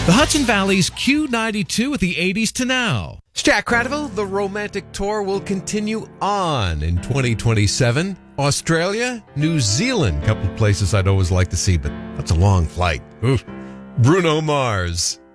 The Hudson Valley's Q92 with the 80s to now. It's Jack Cradaville. The romantic tour will continue on in 2027. Australia, New Zealand, a couple of places I'd always like to see, but that's a long flight. Oof. Bruno Mars.